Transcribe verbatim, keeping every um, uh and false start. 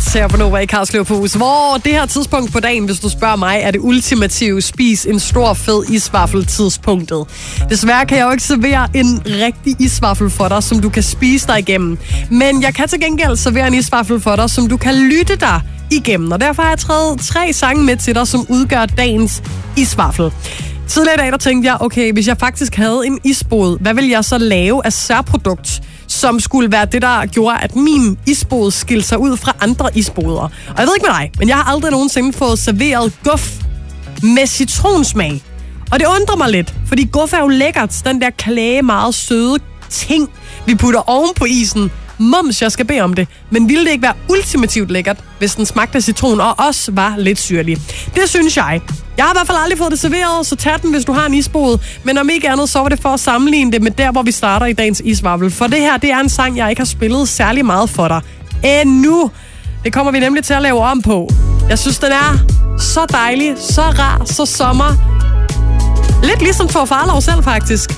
Nuts her på Nova i Karslev Hus, hvor det her tidspunkt på dagen, hvis du spørger mig, er det ultimative spis en stor fed isvaffel tidspunktet. Desværre kan jeg jo ikke servere en rigtig isvaffel for dig, som du kan spise dig igennem. Men jeg kan til gengæld servere en isvaffel for dig, som du kan lytte dig igennem. Og derfor har jeg taget tre sange med til dig, som udgør dagens isvaffel. Tidligere i dag, der tænkte jeg, okay, hvis jeg faktisk havde en isbod, hvad ville jeg så lave af særprodukt, som skulle være det, der gjorde, at min isbod skilte sig ud fra andre isboder. Og jeg ved ikke med dig, men jeg har aldrig nogensinde fået serveret guf med citronsmag. Og det undrer mig lidt, fordi guf er jo lækkert, den der klage, meget søde ting, vi putter oven på isen. Mums, jeg skal bede om det. Men ville det ikke være ultimativt lækkert, hvis den smagte af citron og også var lidt syrlig? Det synes jeg. Jeg har i hvert fald aldrig fået det serveret, så tag den, hvis du har en isbod. Men om ikke andet, så var det for at sammenligne det med der, hvor vi starter i dagens isvaffel. For det her, det er en sang, jeg ikke har spillet særlig meget for dig endnu. Det kommer vi nemlig til at lave om på. Jeg synes, den er så dejlig, så rar, så sommer. Lidt ligesom for Farlov selv, faktisk.